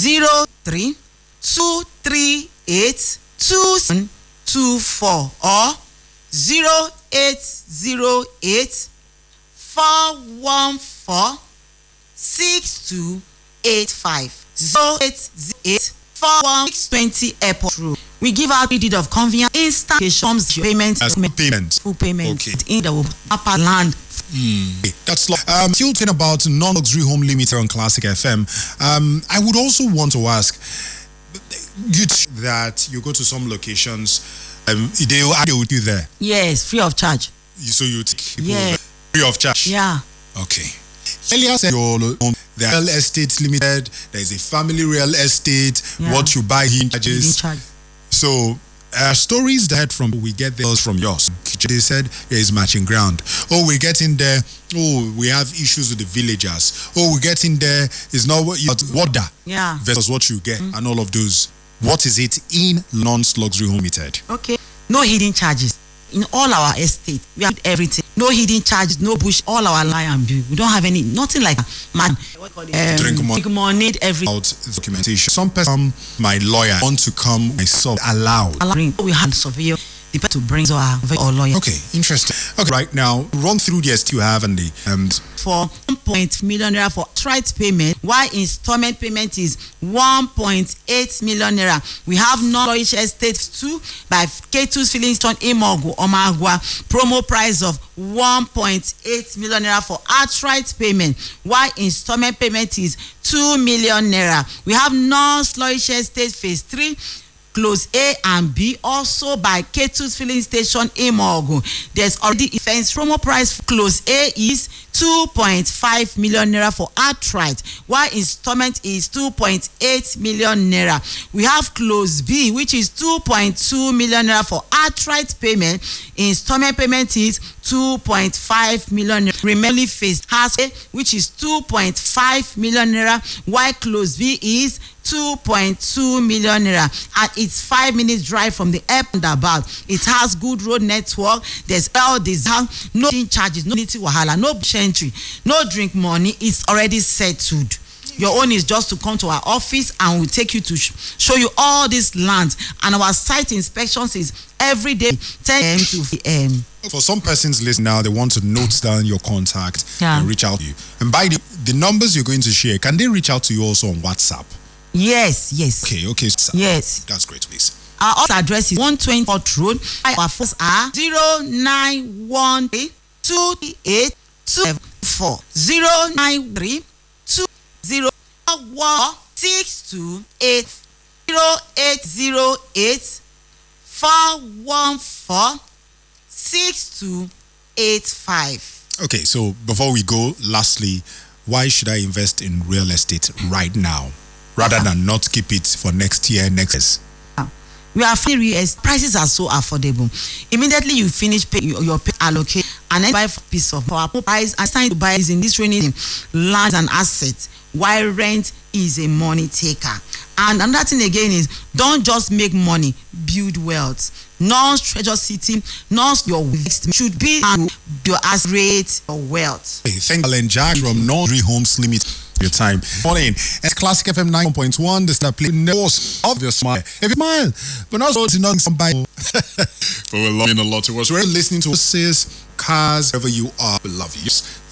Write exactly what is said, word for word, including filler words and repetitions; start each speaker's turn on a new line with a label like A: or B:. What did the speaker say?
A: zero three two three eight two seven two four or zero eight zero eight four one four six two eight five zero eight zero eight four one six twenty Airport Road. We give out a deed of convenience, instant payment,
B: as payment,
A: full payment
B: okay.
A: in the upper land.
B: Mm. That's like, um, still talking about non-luxury home limited on Classic F M. Um, I would also want to ask you that you go to some locations, um, they will deal with you there.
A: Yes, free of charge.
B: So you take people
A: yeah.
B: free of charge.
A: Yeah.
B: Okay. Earlier said your home, the real estate limited. There is a family real estate. Yeah. What you buy in charges.
A: Charge.
B: So. Uh, stories that from we get those from yours. They said there is matching ground. Oh, we get in there. Oh, we have issues with the villagers. Oh, we get in there. It's not what you water
A: yeah.
B: versus what you get, mm-hmm. and all of those. What is it in non-luxury home limited?
A: Okay, no hidden charges in all our estate. We have everything. No hidden charges, no bush. All our lie and bill. We don't have any, nothing like man. Um,
B: drink money.
A: Drink money, every
B: out documentation. Some person, my lawyer, want to come myself allowed.
A: We have surveyor depend to bring our or lawyer.
B: Okay, interesting. Okay, right now run through the estate you have and the um
A: for one point million naira for outright payment, while installment payment is one point eight million naira. We have non-Loish Estate two by K two's Filling Stone Imogu Omagwa, promo price of one point eight million naira for outright payment, while installment payment is two million naira. We have non-Loish Estate phase three, Close A and B, also by K two's Filling Station Imogu. There's already defense promo price. Close A is two point five million naira for outright, while installment is two point eight million naira. We have Close B, which is two point two million naira for outright payment. Installment payment is two point five million naira. Remaining phase has A, which is two point five million naira, while Close B is two point two million naira, and it's five minutes drive from the airport and about. It has good road network. There's all this, no charges, no nitty wahala, no entry, no drink money. It's already settled. Your own is just to come to our office and we'll take you to sh show you all these lands. And our site inspections is every day ten A M to four P M
B: For some persons listening now, they want to note down your contact
A: yeah.
B: and reach out to you. And by the, the numbers you're going to share, can they reach out to you also on WhatsApp?
A: Yes, yes.
B: Okay, okay.
A: Yes.
B: That's great, please.
A: Our office address is one twenty Port Road. Our phones are zero nine one three two eight two seven four, zero nine three two zero one six two eight, zero eight zero eight four one four six two eight five.
B: Okay, so before we go, lastly, why should I invest in real estate right now, rather than not keep it for next year, next year?
A: We are free. Prices are so affordable. Immediately you finish pay your, your pay allocate and then buy a piece of our price and sign to buy is in this training land and assets, while rent is a money taker. And another thing again is, don't just make money, build wealth. Non-treasure city, not your waste should be your as rate or wealth.
B: Hey, thank you, Alan Jack from Non-Luxury Homes Limited. Your time. Morning. It's Classic F M nine point one. The star play knows of your smile. If you smile, but also to not somebody. But we're loving a lot to us. We're listening to us, cars, wherever you are. We love you.